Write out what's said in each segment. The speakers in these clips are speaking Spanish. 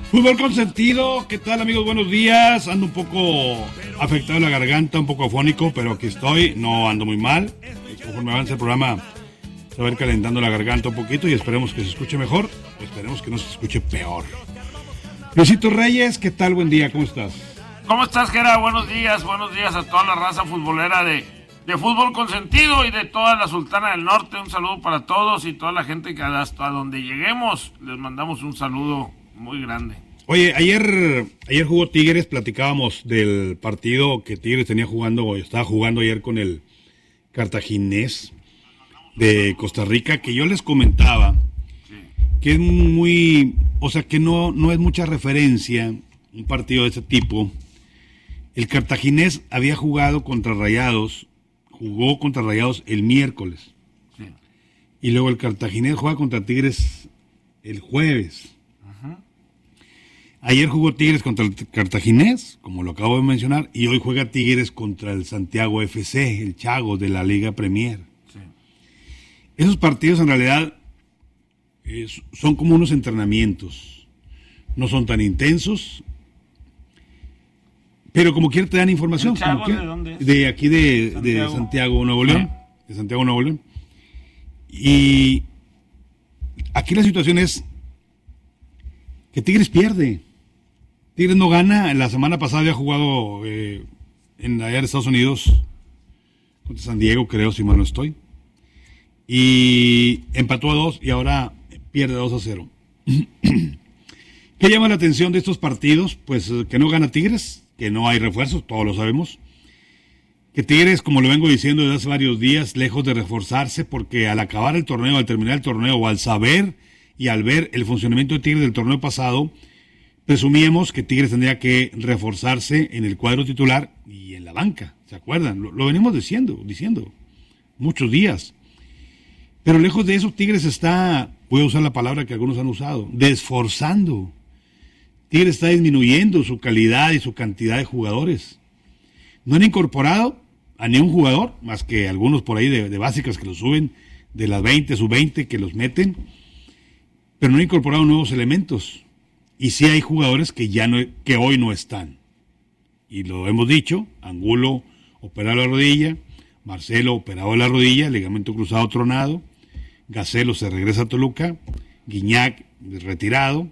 Fútbol consentido, ¿qué tal amigos? Buenos días, ando un poco afectado en la garganta, un poco afónico, pero aquí estoy, no ando muy mal. Conforme avance el programa se va a ir calentando la garganta un poquito y esperemos que se escuche mejor, esperemos que no se escuche peor. Luisito Reyes, ¿qué tal? Buen día, ¿cómo estás? ¿Cómo estás, Gera? Buenos días a toda la raza futbolera de Fútbol Consentido y de toda la Sultana del Norte. Un saludo para todos y toda la gente que hasta donde lleguemos les mandamos un saludo muy grande. Oye, ayer jugó Tigres, platicábamos del partido que Tigres estaba jugando ayer con el Cartaginés de Costa Rica, que yo les comentaba que es que no es mucha referencia un partido de ese tipo. El Cartaginés había jugó contra Rayados el miércoles. Sí. Y luego el Cartaginés juega contra Tigres el jueves. Ayer jugó Tigres contra el Cartaginés, como lo acabo de mencionar, y hoy juega Tigres contra el Santiago FC, el Chago de la Liga Premier. Sí. Esos partidos en realidad son como unos entrenamientos. No son tan intensos, pero como quiera te dan información. ¿El Chago de dónde es? De aquí de Santiago, Nuevo León. De Santiago, Nuevo León. Y aquí la situación es que Tigres pierde. Tigres no gana. La semana pasada había jugado allá en Estados Unidos contra San Diego, creo, si mal no estoy. Y empató a 2 y ahora pierde 2-0. ¿Qué llama la atención de estos partidos? Pues que no gana Tigres, que no hay refuerzos, todos lo sabemos. Que Tigres, como lo vengo diciendo desde hace varios días, lejos de reforzarse, porque al acabar el torneo, al terminar el torneo, o al saber y al ver el funcionamiento de Tigres del torneo pasado, presumíamos que Tigres tendría que reforzarse en el cuadro titular y en la banca, ¿se acuerdan? Lo venimos diciendo muchos días. Pero lejos de eso, Tigres está, voy a usar la palabra que algunos han usado, desforzando. Tigres está disminuyendo su calidad y su cantidad de jugadores. No han incorporado a ningún jugador, más que algunos por ahí de básicas que los suben, de las 20, sub-20 que los meten, pero no han incorporado nuevos elementos. Y sí hay jugadores que hoy no están. Y lo hemos dicho, Angulo operado la rodilla, Marcelo operado la rodilla, ligamento cruzado tronado, Gacelo se regresa a Toluca, Guiñac retirado,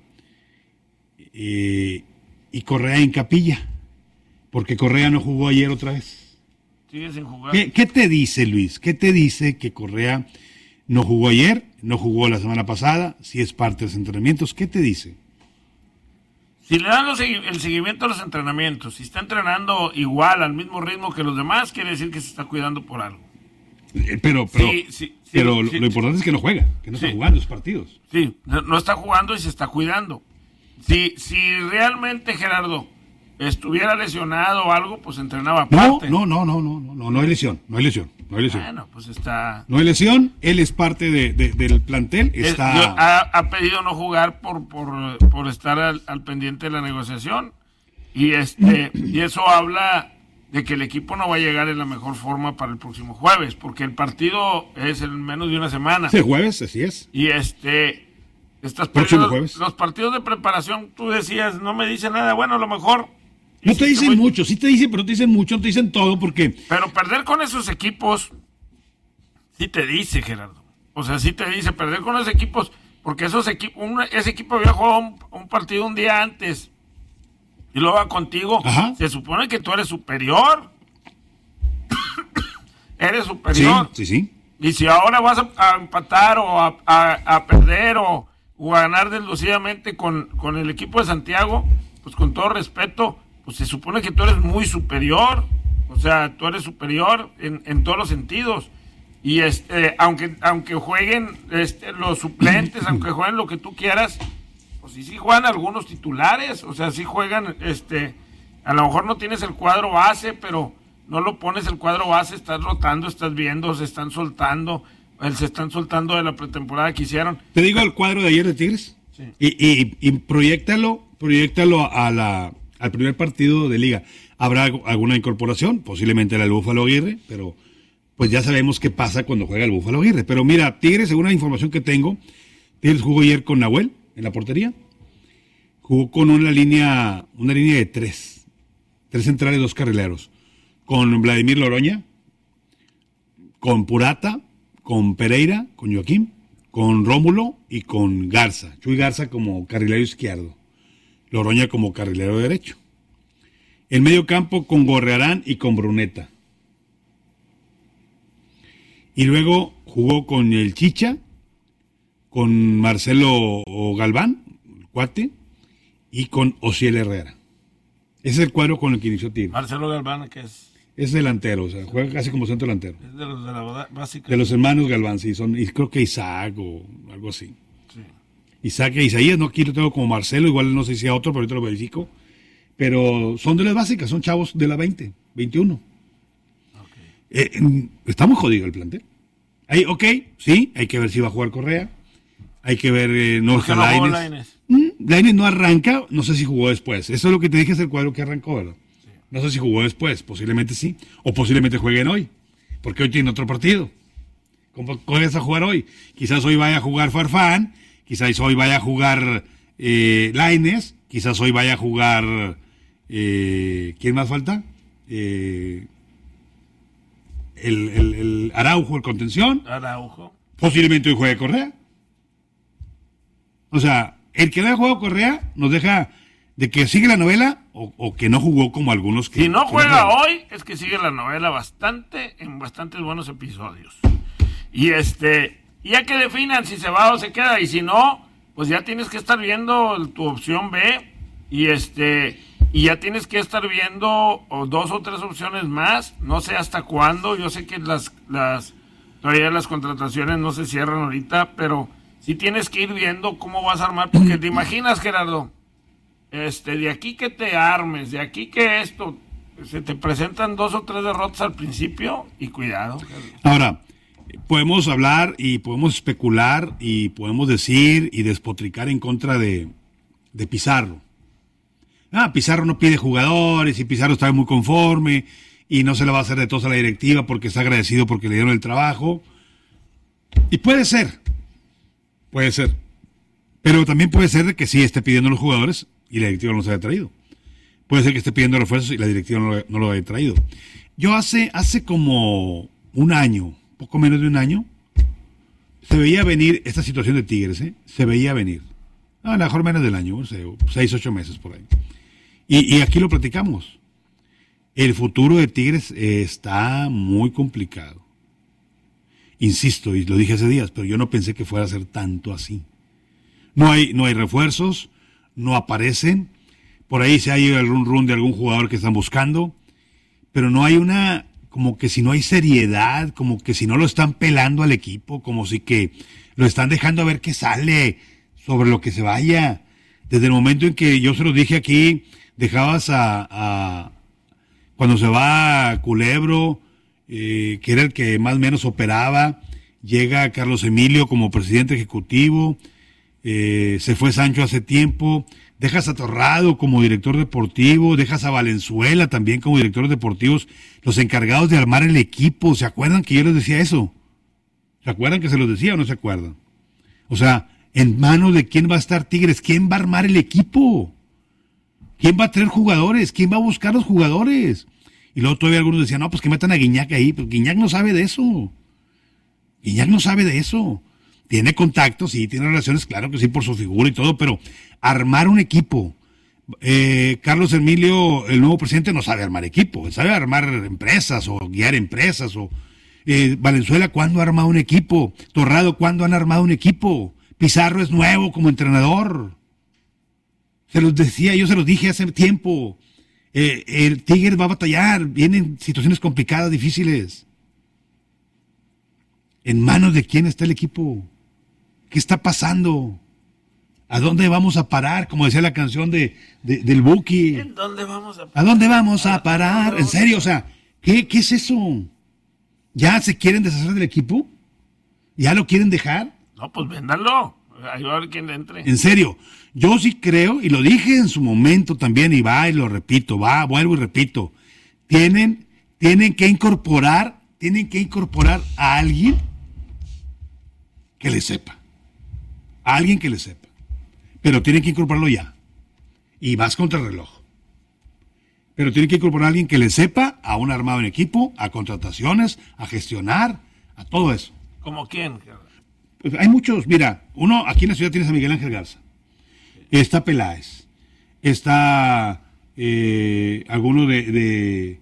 y Correa en capilla, porque Correa no jugó ayer otra vez. Sigue sin jugar. ¿Qué te dice, Luis? ¿Qué te dice que Correa no jugó ayer, no jugó la semana pasada, si es parte de los entrenamientos? ¿Qué te dice? Si le dan el seguimiento a los entrenamientos, si está entrenando igual, al mismo ritmo que los demás, quiere decir que se está cuidando por algo. Pero lo importante es que no juega, que no está jugando los partidos. Sí, no está jugando y se está cuidando. Si realmente, Gerardo, estuviera lesionado o algo, pues entrenaba aparte. No hay lesión. Bueno, pues está... No hay lesión, él es parte del plantel, ha pedido no jugar por estar al pendiente de la negociación y eso habla de que el equipo no va a llegar en la mejor forma para el próximo jueves, porque el partido es en menos de una semana. Sí, jueves, así es. Y próximo jueves. Los partidos de preparación, tú decías, no me dice nada, bueno, a lo mejor... No te dicen mucho, sí te dicen, pero te dicen mucho, no te dicen todo, porque... Pero perder con esos equipos, sí te dice, Gerardo. O sea, sí te dice, perder con esos equipos, porque ese equipo había jugado un partido un día antes, y luego va contigo. Ajá. Se supone que tú eres superior. Eres superior. Sí. Y si ahora vas a empatar o a perder o a ganar deslucidamente con el equipo de Santiago, pues con todo respeto, pues se supone que tú eres muy superior. O sea, tú eres superior en todos los sentidos. Y aunque jueguen los suplentes, aunque jueguen lo que tú quieras, pues sí juegan algunos titulares. O sea, sí juegan, a lo mejor no tienes el cuadro base, pero no lo pones el cuadro base, estás rotando, estás viendo, se están soltando de la pretemporada que hicieron. Te digo el cuadro de ayer de Tigres. Sí. Y proyéctalo al primer partido de liga. Habrá alguna incorporación, posiblemente la del Búfalo Aguirre, pero pues ya sabemos qué pasa cuando juega el Búfalo Aguirre. Pero mira, Tigres, según la información que tengo, Tigres jugó ayer con Nahuel en la portería, Jugó con una línea de tres centrales, 2 carrileros, con Vladimir Loroña, con Purata, con Pereira, con Joaquín, con Rómulo y con Garza. Chuy Garza como carrilero izquierdo, Loroña como carrilero derecho. El medio campo con Gorrearán y con Bruneta. Y luego jugó con el Chicha, con Marcelo Galván, el cuate, y con Osiel Herrera. Ese es el cuadro con el que inició Tigres. Marcelo Galván, que es delantero, o sea, juega casi como centro delantero. Es de los de la básica. De los hermanos Galván, sí, y creo que Isaac o algo así. Sí. Isaac e Isaías, no, aquí lo tengo como Marcelo, igual no sé si a otro, pero ahorita lo verifico. Pero son de las básicas, son chavos de la 20, 21. Okay. Está muy jodido el plantel. Sí, hay que ver si va a jugar Correa. Hay que ver, no está Lainez. Lainez no arranca, no sé si jugó después. Eso es lo que te dije, es el cuadro que arrancó, ¿verdad? Sí. No sé si jugó después, posiblemente sí. O posiblemente jueguen hoy, porque hoy tiene otro partido. ¿Cómo vas a jugar hoy? Quizás hoy vaya a jugar Farfán, quizás hoy vaya a jugar Lainez, quizás hoy vaya a jugar... ¿quién más falta? El Araujo, el contención. Araujo. Posiblemente hoy juegue Correa. O sea, el que no haya jugado Correa nos deja de que sigue la novela o que no jugó como algunos que... Si no juega hoy, es que sigue la novela en bastantes buenos episodios. Y ya que definan si se va o se queda, y si no, pues ya tienes que estar viendo tu opción B, y ya tienes que estar viendo 2 o 3 opciones más, no sé hasta cuándo. Yo sé que todavía las contrataciones no se cierran ahorita, pero sí tienes que ir viendo cómo vas a armar, porque te imaginas, Gerardo, de aquí que te armes, de aquí que se te presentan 2 o 3 derrotas al principio, y cuidado. Ahora, podemos hablar y podemos especular y podemos decir y despotricar en contra de Pizarro. Pizarro no pide jugadores y Pizarro está muy conforme y no se le va a hacer de tos a la directiva porque está agradecido porque le dieron el trabajo. Y puede ser. Pero también puede ser de que sí esté pidiendo los jugadores y la directiva no los haya traído. Puede ser que esté pidiendo refuerzos y la directiva no lo haya traído. Yo hace como un año, poco menos de un año, se veía venir esta situación de Tigres, se veía venir. A lo mejor menos del año, no sé, 6, 8 meses por ahí. Y aquí lo platicamos. El futuro de Tigres está muy complicado. Insisto, y lo dije hace días, pero yo no pensé que fuera a ser tanto así. No hay refuerzos, no aparecen. Por ahí se ha ido algún run de algún jugador que están buscando, pero no hay como que si no hay seriedad, como que si no lo están pelando al equipo, como si que lo están dejando a ver qué sale sobre lo que se vaya. Desde el momento en que yo se los dije aquí, dejabas cuando se va Culebro, que era el que más o menos operaba, llega Carlos Emilio como presidente ejecutivo, se fue Sancho hace tiempo, dejas a Torrado como director deportivo, dejas a Valenzuela también como directores deportivos, los encargados de armar el equipo. ¿Se acuerdan que yo les decía eso? ¿Se acuerdan que se los decía o no se acuerdan? O sea, ¿en manos de quién va a estar Tigres? ¿Quién va a armar el equipo? ¿Quién va a traer jugadores? ¿Quién va a buscar los jugadores? Y luego todavía algunos decían, no, pues que metan a Guiñac ahí. Pues Guiñac no sabe de eso. Tiene contactos, sí, tiene relaciones, claro que sí, por su figura y todo, pero armar un equipo. Carlos Emilio, el nuevo presidente, no sabe armar equipo. Sabe armar empresas o guiar empresas. Valenzuela, ¿cuándo ha armado un equipo? Torrado, ¿cuándo han armado un equipo? Pizarro es nuevo como entrenador. Se los decía, yo se los dije hace tiempo. El Tigres va a batallar, vienen situaciones complicadas, difíciles. ¿En manos de quién está el equipo? ¿Qué está pasando? ¿A dónde vamos a parar? Como decía la canción del Buki. ¿En dónde vamos a parar? ¿A dónde vamos a parar? En serio, o sea, ¿qué es eso? ¿Ya se quieren deshacer del equipo? ¿Ya lo quieren dejar? No, pues véndanlo. Ahí va a ver quién entre. En serio, yo sí creo, y lo dije en su momento también, y lo repito, vuelvo y repito. Tienen que incorporar a alguien que le sepa. A alguien que le sepa. Pero tienen que incorporarlo ya. y vas contra el reloj. Pero tiene que incorporar a alguien que le sepa a un armado en equipo, a contrataciones, a gestionar, a todo eso. ¿Como quién? Pues hay muchos, mira, uno aquí en la ciudad tienes a Miguel Ángel Garza, está Peláez, está alguno de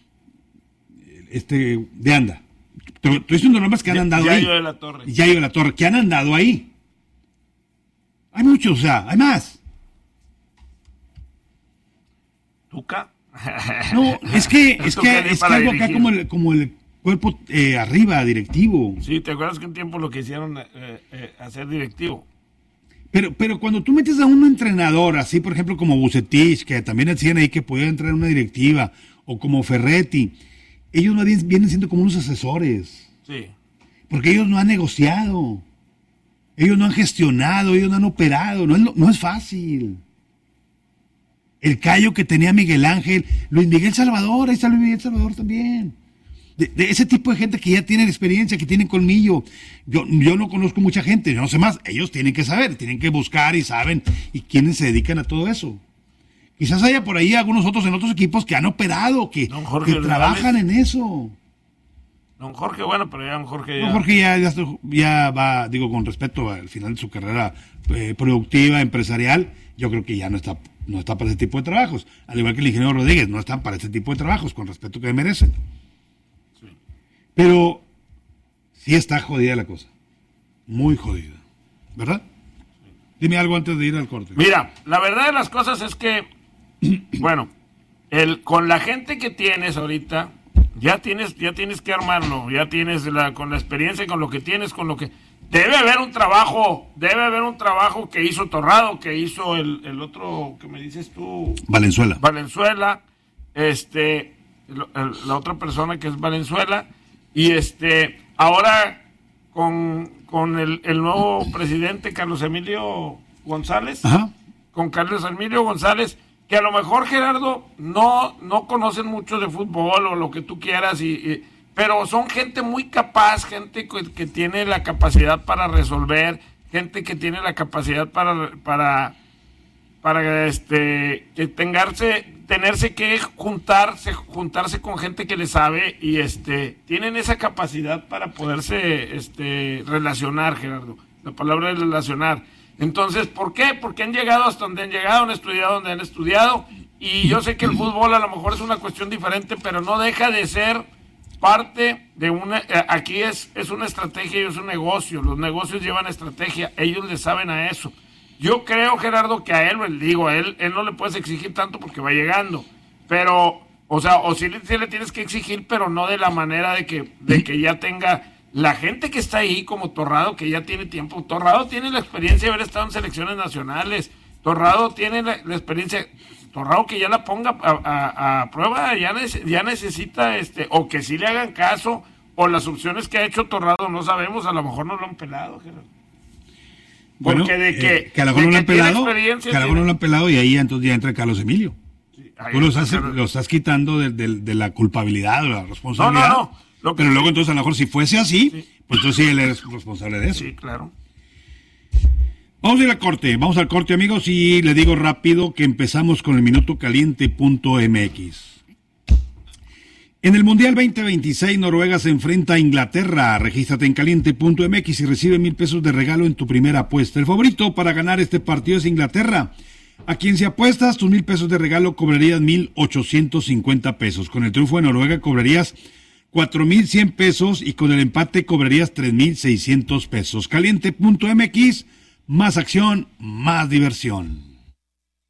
Anda. Estoy diciendo nombres que han andado ahí. Yayo de la Torre. Yayo de la Torre, que han andado ahí. Hay muchos, o sea, hay más. ¿Tuca? No, es que algo acá como el cuerpo arriba, directivo. Sí, ¿te acuerdas que un tiempo lo quisieron hacer directivo? Pero cuando tú metes a un entrenador, así por ejemplo como Bucetich, que también decían ahí que podía entrar en una directiva, o como Ferretti, ellos más bien vienen siendo como unos asesores. Sí. Porque ellos no han negociado, ellos no han gestionado, ellos no han operado, no es fácil. El callo que tenía Miguel Ángel, Luis Miguel Salvador, ahí está Luis Miguel Salvador también. De ese tipo de gente que ya tienen experiencia, que tienen colmillo. Yo no conozco mucha gente, no sé más. Ellos tienen que saber, tienen que buscar y saben. ¿Y quiénes se dedican a todo eso? Quizás haya por ahí algunos otros en otros equipos que han operado, que trabajan en eso. Don Jorge, bueno, pero ya don Jorge ya... Don Jorge ya va, digo, con respecto al final de su carrera productiva, empresarial, yo creo que ya no está para ese tipo de trabajos. Al igual que el ingeniero Rodríguez, no están para ese tipo de trabajos, con respeto que merecen. Sí. Pero sí está jodida la cosa. Muy jodida. ¿Verdad? Sí. Dime algo antes de ir al corte. Mira, la verdad de las cosas es que, bueno, con la gente que tienes ahorita, ya tienes que armarlo, ya tienes con la experiencia, con lo que tienes, con lo que... Debe haber un trabajo que hizo Torrado, que hizo el otro que me dices tú. Valenzuela, la otra persona que es Valenzuela, y ahora con el nuevo presidente Carlos Emilio González. Ajá. Con Carlos Emilio González, que a lo mejor, Gerardo, no conocen mucho de fútbol o lo que tú quieras, pero son gente muy capaz, gente que tiene la capacidad para resolver, gente que tiene la capacidad para tenerse que juntarse con gente que le sabe y tienen esa capacidad para poderse relacionar, Gerardo. La palabra es relacionar. Entonces, ¿por qué? Porque han llegado hasta donde han llegado, han estudiado donde han estudiado, y yo sé que el fútbol a lo mejor es una cuestión diferente, pero no deja de ser parte de aquí es una estrategia y es un negocio. Los negocios llevan estrategia, ellos le saben a eso. Yo creo, Gerardo, que a él no le puedes exigir tanto porque va llegando, pero, o sí le tienes que exigir, pero no de la manera de que ya tenga la gente que está ahí, como Torrado, que ya tiene tiempo. Torrado tiene la experiencia de haber estado en selecciones nacionales, Torrado tiene la experiencia, Torrado que ya la ponga a prueba, ya necesita, o que sí le hagan caso, o las opciones que ha hecho Torrado no sabemos, a lo mejor no lo han pelado, Gerardo. Bueno, porque que a lo mejor no lo han pelado, y ahí entonces ya entra Carlos Emilio. Sí, tú lo estás quitando de la culpabilidad o la responsabilidad. No. Pero luego entonces a lo mejor si fuese así, sí, pues entonces sí él es responsable de eso. Sí, claro. Vamos a ir al corte, amigos, y le digo rápido que empezamos con el minutocaliente.mx. En el Mundial 2026, Noruega se enfrenta a Inglaterra. Regístrate en caliente.mx y recibe 1,000 pesos de regalo en tu primera apuesta. El favorito para ganar este partido es Inglaterra. A quien si apuestas tus 1,000 pesos de regalo cobrarías 1,850 pesos. Con el triunfo de Noruega cobrarías 4,100 pesos y con el empate cobrarías 3,600 pesos. Caliente.mx, más acción, más diversión.